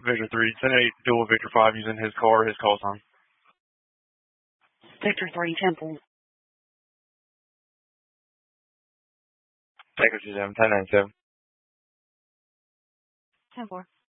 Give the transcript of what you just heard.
Victor 3. Send a dual Victor 5 using his car, his call sign. Victor 3, Temple. Tango 27, 1097. 10-4.